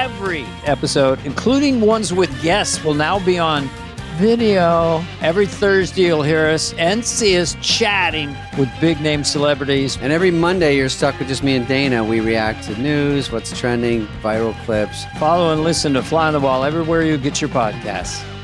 every episode, including ones with guests, will now be on video. Every Thursday, you'll hear us and see us chatting with big-name celebrities. And every Monday, you're stuck with just me and Dana. We react to news, what's trending, viral clips. Follow and listen to Fly on the Wall everywhere you get your podcasts.